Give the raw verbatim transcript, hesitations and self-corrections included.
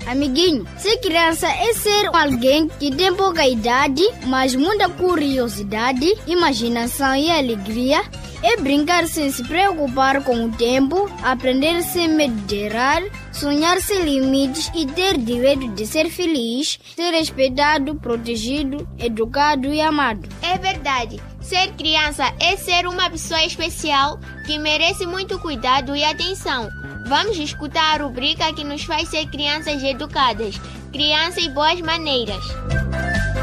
Amiguinho, ser criança é ser alguém que tem pouca idade, mas muita curiosidade, imaginação e alegria. É brincar sem se preocupar com o tempo, aprender sem medo de errar, sonhar sem limites e ter direito de ser feliz, ser respeitado, protegido, educado e amado. É verdade. Ser criança é ser uma pessoa especial que merece muito cuidado e atenção. Vamos escutar a rubrica que nos faz ser crianças educadas. Criança e boas maneiras.